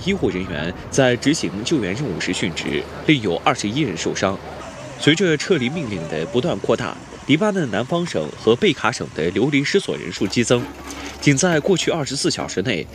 医护人员在执行救援任务时殉职，另有21人受伤。随着撤离命令的不断扩大，黎巴嫩南方省和贝卡省的流离失所人数激增。仅在过去24小时内，